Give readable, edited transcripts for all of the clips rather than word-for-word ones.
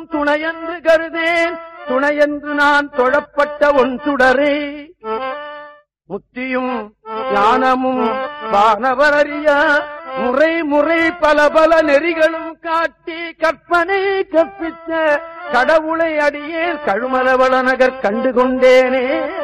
துணையென்று கருதேன், துணையென்று நான் தொழப்பட்ட ஒன் சுடரே. முத்தியும் ஞானமும் வானவர் அறிய முறை முறை பல பல நெறிகளும் காட்டி கற்பனை கற்பித்த கடவுளை அடியே கழுமலவள நகர் கண்டு கொண்டேனே.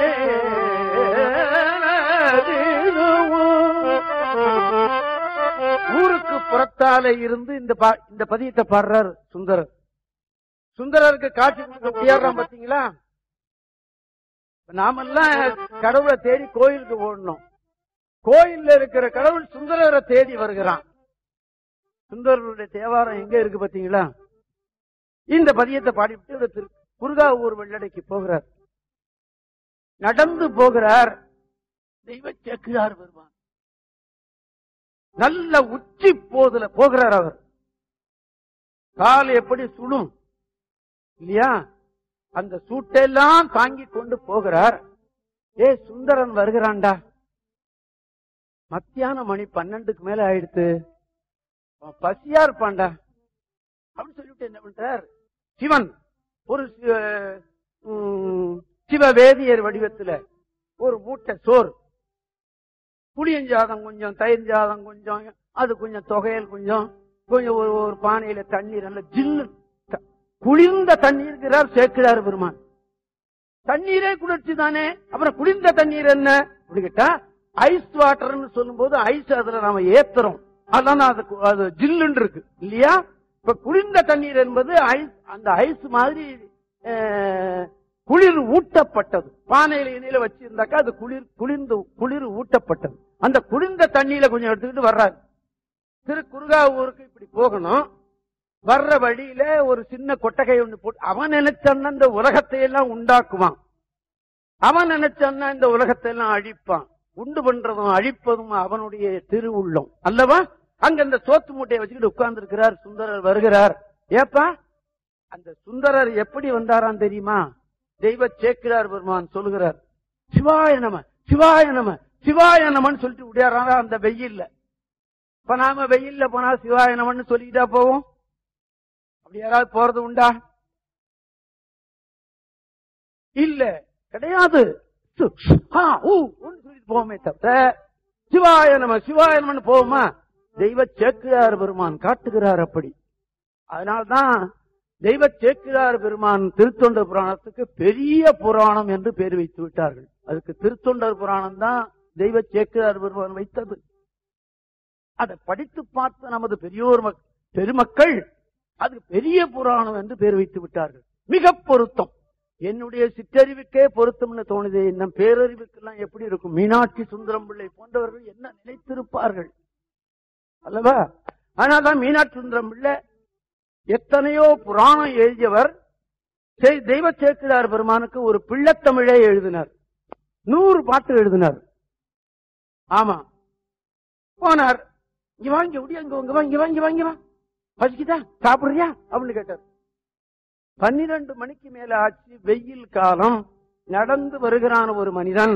ஊருக்கு புறத்தாலே இருந்து இந்த பதியத்தை பாடுறார் சுந்தரர். சுந்தரருக்கு காட்சி கொடுக்க முடியாதான் பாத்தீங்களா? நாமெல்லாம் கடவுளை தேடி கோயிலுக்கு ஓடணும். கோயில்ல இருக்கிற கடவுள் சுந்தரரை தேடி வருகிறான். சுந்தரருடைய தேவாரம் எங்க இருக்கு பாத்தீங்களா? இந்த பதியத்தை பாடிவிட்டு குருகாவூர் வெள்ளடைக்கு போகிறார். நடந்து போகிறார். தெய்வ சேக்கிழார் வருவான். நல்ல உச்சி போதுல போகிறார். அவர் கால் எப்படி சுடும் இல்லையா? அந்த சூட்டெல்லாம் தாங்கி கொண்டு போகிறார். சுந்தரன் வருகிறான்டா. மத்தியானம் மணி 12க்கு மேல ஆயிடுத்து. பசியா இருப்பான்டா அப்படின்னு சொல்லிட்டு என்ன பண்றார்? சிவன் ஒரு சிவவேதியர் வடிவத்துல ஒரு மூட்டை சோறு, புளியஞ்சாதம் கொஞ்சம், தயிர் ஜாதம் கொஞ்சம், அது கொஞ்சம் தொகையல் கொஞ்சம், கொஞ்சம் ஒரு பானையில தண்ணீர், நல்ல ஜில்லு குளிர்ந்த தண்ணீர் இருக்கிறார் சேக்கிழார் பெருமான். தண்ணீரே குளிர்ச்சி தானே, அப்புறம் குளிர்ந்த தண்ணீர் என்ன அப்படி கேட்டா ஐஸ் வாட்டர்னு சொல்லும் போது ஐஸ் அதுல நாம ஏத்துறோம், அதனால அது ஜில்லுன்னு இருக்கு இல்லையா? இப்ப குளிர்ந்த தண்ணீர் என்பது ஐஸ், அந்த ஐஸ் மாதிரி குளிர் ஊட்டப்பட்டது. பானையில இணையில வச்சிருந்தாக்கா அது குளிர் ஊட்டப்பட்டது. அந்த குளிர்ந்த தண்ணியில கொஞ்சம் எடுத்துக்கிட்டு வர்றாரு. திருக்குறுகாவூருக்கு இப்படி போகணும். வர்ற வழியில ஒரு சின்ன கொட்டகை ஒண்ணு போட்டு, அவன் நினைச்சான்னா இந்த உலகத்தை எல்லாம் உண்டாக்குவான், அவன் நினைச்சான்னா இந்த உலகத்தை எல்லாம் அழிப்பான். உண்டு பண்றதும் அழிப்பதும் அவனுடைய திருவுள்ளம் அல்லவா? அங்க இந்த சோத்து மூட்டையை வச்சுக்கிட்டு உட்கார்ந்து இருக்கிறார். சுந்தரர் வருகிறார். ஏப்பா, அந்த சுந்தரர் எப்படி வந்தாரான் தெரியுமா? தெய்வ சேக்கிழார் பெருமான் சொல்லுகிறார், சிவாய நம சிவாய நம சிவாய நமன்னு சொல்லிட்டு விடையாரா அந்த வெயில்ல. இப்ப நாம வெயில்ல போனா சிவாய நமன்னு சொல்லிக்கிட்டா போவோம்? அப்படி யாராவது போறது உண்டா? இல்ல, கிடையாது. சொல்லிட்டு போவோமே தவிர சிவாய நம சிவாய நமன்னு போவோமா? தெய்வ சேக்கிழார் பெருமான் காட்டுகிறார் அப்படி. அதனால்தான் தெய்வ சேக்கிழார் பெருமான் திருத்தொண்டர் புராணத்துக்கு பெரிய புராணம் என்று பெயர் வைத்து விட்டார்கள். அதுக்கு திருத்தொண்டர் புராணம் தான் தெய்வ சேக்கிழார் பெருமான் வைத்தது. அதை படித்து பார்த்த நமது பெரியோர் பெருமக்கள் அது பெரிய புராணம் என்று பெயர் வைத்து விட்டார்கள். மிக பொருத்தம். என்னுடைய சிற்றறிவுக்கே பொருத்தம்னு தோணுது. நம் பேரறிவுக்கெல்லாம் எப்படி இருக்கும்? மீனாட்சி சுந்தரம் பிள்ளை போன்றவர்கள் என்ன நினைத்திருப்பார்கள் அல்லவா? ஆனால்தான் மீனாட்சி சுந்தரம் பிள்ளை எத்தனையோ புராணம் எழுதியவர். தெய்வ சேக்கிழார் பெருமானுக்கு ஒரு பிள்ளைத்தமிழே எழுதினார். 100 பாட்டு எழுதினார். ஆமா, போனார். இங்க வாங்கி உடைய இங்க வாங்கி வா பசிக்குதா, சாப்பிடுறியா அப்படின்னு கேட்டார். 12 மணிக்கு மேல ஆச்சு, வெயில் காலம். நடந்து வருகிறான் ஒரு மனிதன்.